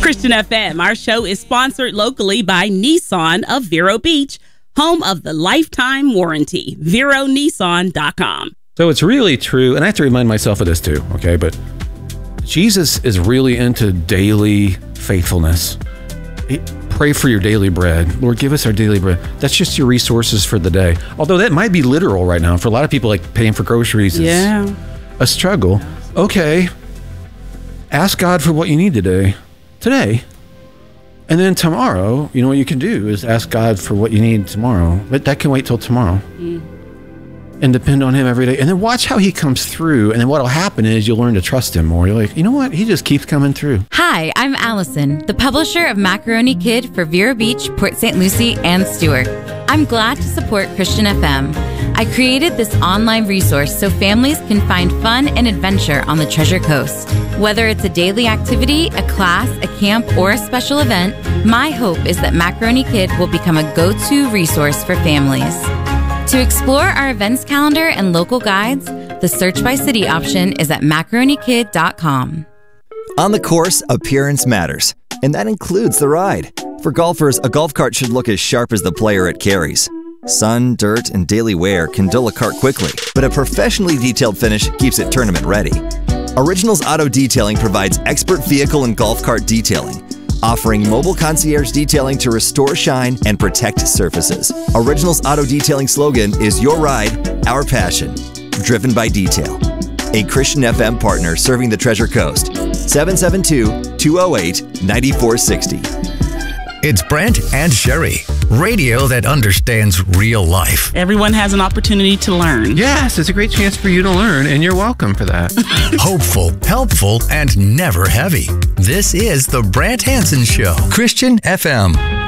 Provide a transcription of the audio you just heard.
Christian FM, our show is sponsored locally by Nissan of Vero Beach, home of the lifetime warranty. VeroNissan.com. So it's really true, and I have to remind myself of this too, okay? But Jesus is really into daily faithfulness. Pray for your daily bread. Lord, give us our daily bread. That's just your resources for the day. Although that might be literal right now. For a lot of people, like paying for groceries is a struggle. Okay, ask God for what you need today. And then tomorrow, you know what you can do is ask God for what you need tomorrow. But that can wait till tomorrow. And depend on him every day. And then watch how he comes through. And then what'll happen is you'll learn to trust him more. You're like, you know what? He just keeps coming through. Hi, I'm Allison, the publisher of Macaroni Kid for Vero Beach, Port St. Lucie, and Stewart. I'm glad to support Christian FM. I created this online resource so families can find fun and adventure on the Treasure Coast. Whether it's a daily activity, a class, a camp, or a special event, my hope is that Macaroni Kid will become a go-to resource for families. To explore our events calendar and local guides, the search by city option is at macaronikid.com. On the course, appearance matters, and that includes the ride. For golfers, a golf cart should look as sharp as the player it carries. Sun, dirt, and daily wear can dull a cart quickly, but a professionally detailed finish keeps it tournament ready. Originals Auto Detailing provides expert vehicle and golf cart detailing, offering mobile concierge detailing to restore shine and protect surfaces. Originals Auto Detailing slogan is your ride, our passion, driven by detail. A Christian FM partner serving the Treasure Coast. 772-208-9460. It's Brent and Sherry, radio that understands real life. Everyone has an opportunity to learn. Yes, it's a great chance for you to learn, and you're welcome for that. Hopeful, helpful, and never heavy. This is the Brant Hansen Show. Christian FM.